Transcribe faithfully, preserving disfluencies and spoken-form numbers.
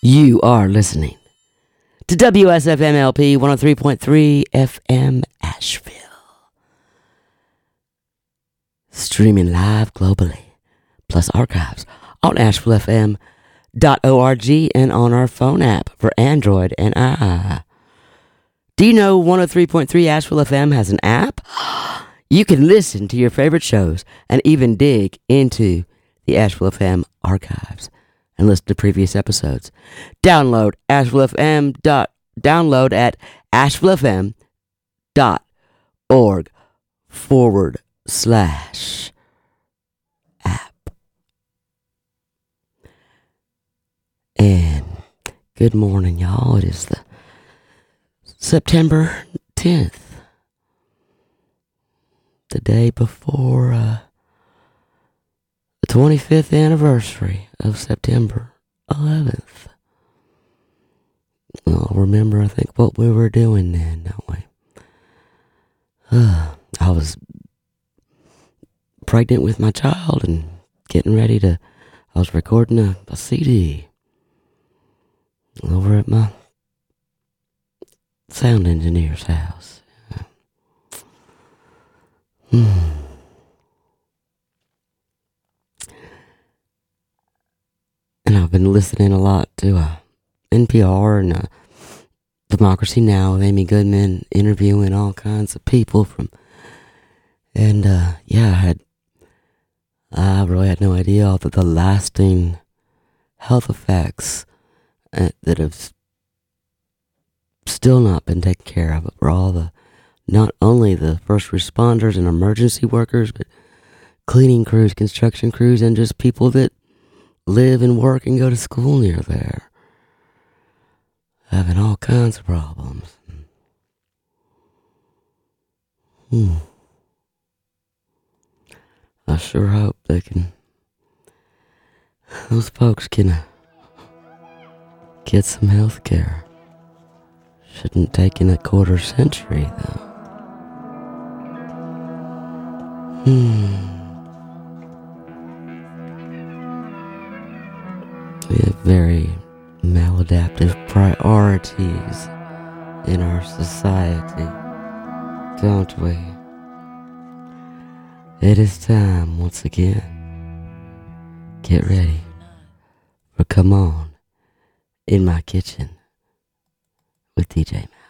You are listening to W S F M L P one oh three point three F M Asheville. Streaming live globally, plus archives on asheville f m dot org and on our phone app for Android and I. Do you know one oh three point three Asheville F M has an app? You can listen to your favorite shows and even dig into the Asheville F M archives and listen to previous episodes. Download Asheville F M dot download at asheville f m dot org forward slash app. And good morning, y'all. It is the September tenth, the day before uh, the twenty-fifth anniversary of September eleventh. I'll remember, I think, what we were doing then, don't we? Uh, I was pregnant with my child and getting ready to, I was recording a, a C D over at my sound engineer's house. Hmm. And I've been listening a lot to uh, N P R and uh, Democracy Now! With Amy Goodman interviewing all kinds of people from, and uh, yeah, I had, I really had no idea all the, the lasting health effects uh, that have still not been taken care of for all the, not only the first responders and emergency workers, but cleaning crews, construction crews, and just people that live and work and go to school near there. Having all kinds of problems. Hmm. I sure hope they can, those folks can uh, get some health care. Shouldn't take in a quarter century, though. Hmm. We have very maladaptive priorities in our society, don't we? It is time, once again. Get ready for Come On in My Kitchen with D J Mac.